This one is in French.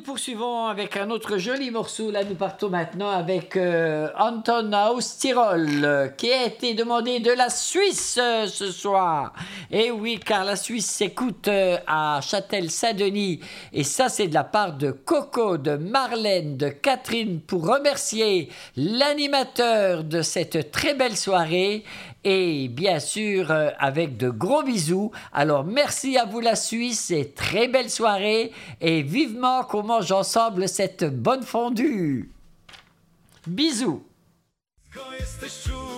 poursuivons avec un autre joli morceau. Là, nous partons maintenant avec Anton aus Tirol, qui a été demandé de la Suisse ce soir. Et oui, car la Suisse s'écoute à Châtel-Saint-Denis. Et ça, c'est de la part de Coco, de Marlène, de Catherine, pour remercier l'animateur de cette très belle soirée. Et bien sûr, avec de gros bisous. Alors, merci à vous la Suisse et très belle soirée. Et vivement qu'on mange ensemble cette bonne fondue. Bisous.